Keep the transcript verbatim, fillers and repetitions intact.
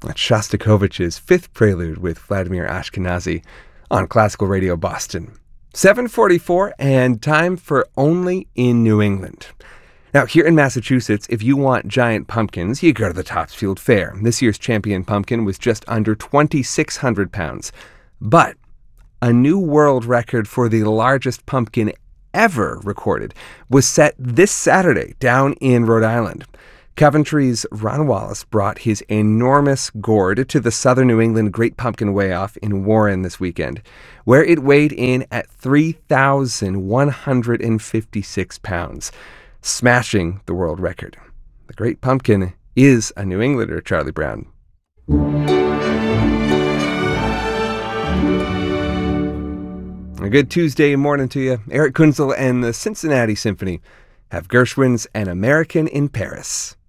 That's Shostakovich's Fifth Prelude with Vladimir Ashkenazy on Classical Radio Boston. seven forty-four, and time for Only in New England. Now, here in Massachusetts, if you want giant pumpkins, you go to the Topsfield Fair. This year's champion pumpkin was just under twenty-six hundred pounds. But a new world record for the largest pumpkin ever recorded was set this Saturday down in Rhode Island. Coventry's Ron Wallace brought his enormous gourd to the Southern New England Great Pumpkin Weigh-Off in Warren this weekend, where it weighed in at three thousand one hundred fifty-six pounds, smashing the world record. The Great Pumpkin is a New Englander, Charlie Brown. A good Tuesday morning to you. Eric Kunzel and the Cincinnati Symphony have Gershwin's An American in Paris.